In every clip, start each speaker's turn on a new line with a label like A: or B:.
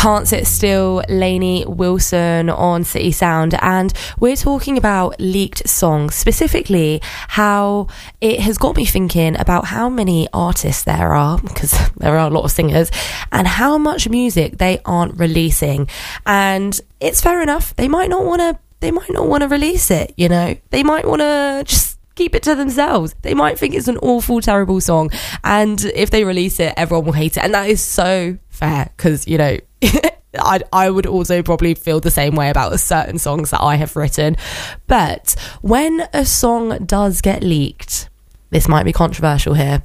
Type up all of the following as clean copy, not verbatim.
A: Can't Sit Still, Lainey Wilson on City Sound, and we're talking about leaked songs, specifically how it has got me thinking about how many artists there are, because there are a lot of singers, and how much music they aren't releasing. And it's fair enough, they might not want to release it, you know, they might want to just keep it to themselves. They might think it's an awful, terrible song, and if they release it, everyone will hate it, and that is so fair, because, you know, I would also probably feel the same way about certain songs that I have written. But when a song does get leaked, this might be controversial here,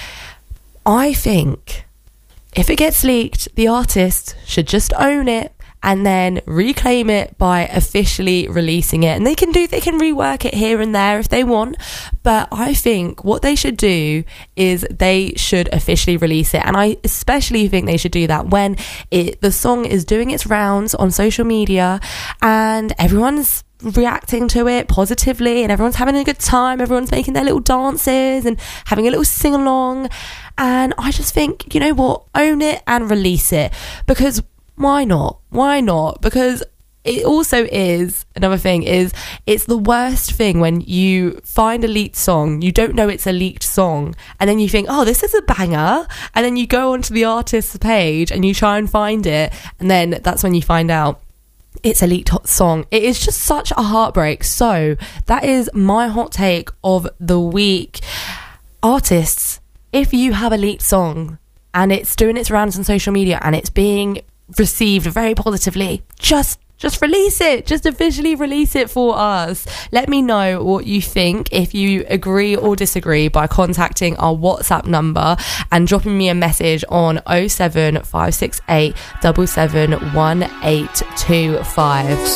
A: I think if it gets leaked, the artist should just own it and then reclaim it by officially releasing it. And they can rework it here and there if they want. But I think what they should do is they should officially release it. And I especially think they should do that when the song is doing its rounds on social media and everyone's reacting to it positively and everyone's having a good time, everyone's making their little dances and having a little sing-along. And I just think, you know what, own it and release it, because why not? Because it also is, another thing is, it's the worst thing when you find a leaked song, you don't know it's a leaked song, and then you think, oh, this is a banger, and then you go onto the artist's page and you try and find it, and then that's when you find out it's a leaked hot song. It is just such a heartbreak. So that is my hot take of the week. Artists, if you have a leaked song and it's doing its rounds on social media and it's being received very positively, just release it, just officially release it for us. Let me know what you think, if you agree or disagree, by contacting our WhatsApp number and dropping me a message on 07568 771825.